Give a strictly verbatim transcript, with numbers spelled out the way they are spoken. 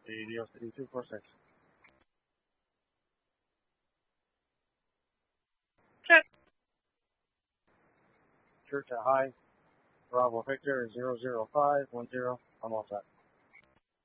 Radio City two four six. Check. Church at High. Bravo Victor zero zero five one zero. I'm all set.